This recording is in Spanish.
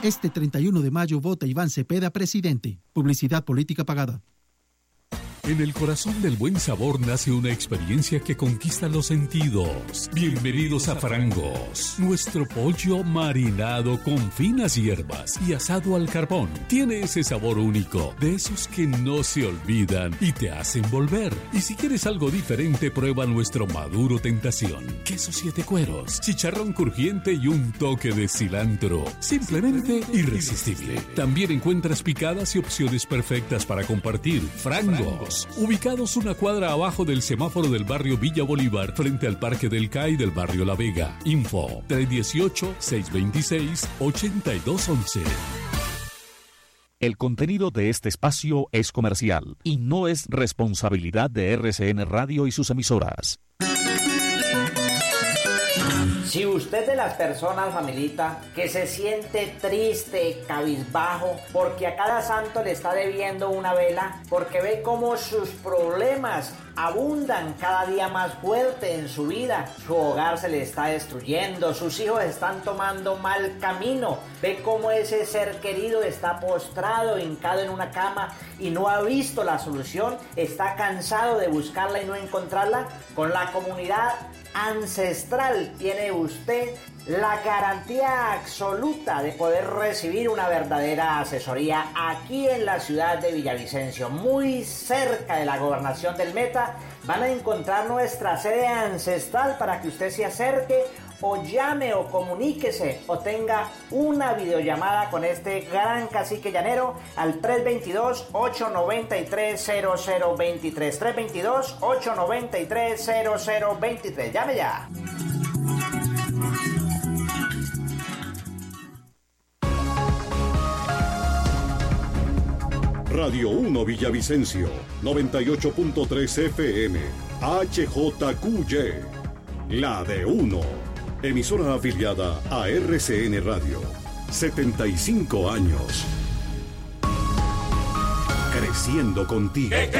Este 31 de mayo vota Iván Cepeda presidente. Publicidad política pagada. En el corazón del buen sabor nace una experiencia que conquista los sentidos. Bienvenidos a Frangos. Nuestro pollo marinado con finas hierbas y asado al carbón tiene ese sabor único, de esos que no se olvidan y te hacen volver. Y si quieres algo diferente, prueba nuestro Maduro Tentación. Queso 7 cueros, chicharrón crujiente y un toque de cilantro. Simplemente irresistible. También encuentras picadas y opciones perfectas para compartir. Frangos. Ubicados una cuadra abajo del semáforo del barrio Villa Bolívar, frente al Parque del CAI del barrio La Vega. Info 318-626-8211. El contenido de este espacio es comercial y no es responsabilidad de RCN Radio y sus emisoras. Si usted es de las personas, familita, que se siente triste, cabizbajo, porque a cada santo le está debiendo una vela, porque ve cómo sus problemas abundan cada día más fuerte en su vida, su hogar se le está destruyendo, sus hijos están tomando mal camino, ve cómo ese ser querido está postrado, hincado en una cama y no ha visto la solución, está cansado de buscarla y no encontrarla. Con la comunidad ancestral tiene usted la garantía absoluta de poder recibir una verdadera asesoría aquí en la ciudad de Villavicencio, muy cerca de la gobernación del Meta. Van a encontrar nuestra sede ancestral para que usted se acerque o llame o comuníquese o tenga una videollamada con este gran cacique llanero al 322-893-0023. 322-893-0023. Llame ya. Radio 1 Villavicencio, 98.3 FM, HJQY, la de 1. Emisora afiliada a RCN Radio. 75 años. Creciendo contigo.